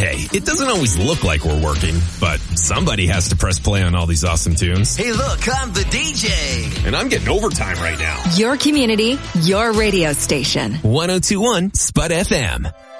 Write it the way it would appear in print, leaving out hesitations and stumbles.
Hey, it doesn't always look like we're working, but somebody has to press play on all these awesome tunes. Hey, look, I'm the DJ. And I'm getting overtime right now. Your community, your radio station. 1021 Spud FM.